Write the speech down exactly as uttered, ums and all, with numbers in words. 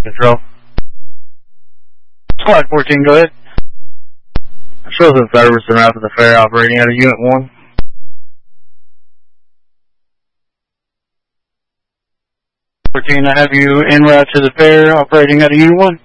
Control. Squad fourteen, go ahead. Shows in service and out to the fair operating out of Unit one. fourteen, I have you en route to the fair operating out of Unit one.